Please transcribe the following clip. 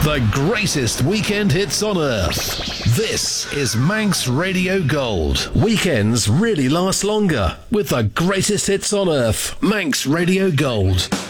The greatest weekend hits on earth. This is Manx Radio Gold. Weekends really last longer with the greatest hits on earth. Manx Radio Gold.